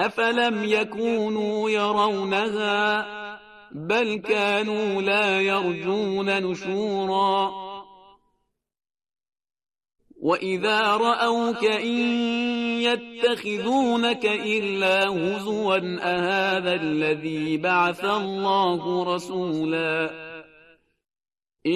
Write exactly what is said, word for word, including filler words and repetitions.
أفلم يكونوا يرونها بل كانوا لا يرجون نشورا وإذا رأوك إن يتخذونك إلا هزوا أهذا الذي بعث الله رسولا